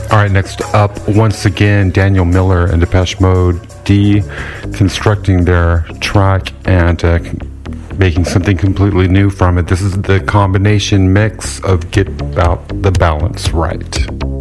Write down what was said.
All right, next up, once again, Daniel Miller and Depeche Mode deconstructing their track and making something completely new from it. This is the combination mix of Get About the Balance Right.